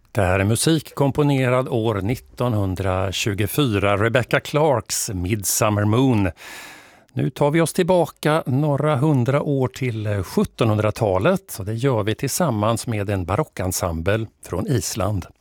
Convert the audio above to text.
Det här är musik komponerad år 1924, Rebecca Clarks Midsummer Moon. Nu tar vi oss tillbaka några hundra år till 1700-talet och det gör vi tillsammans med en barockensemble från Island.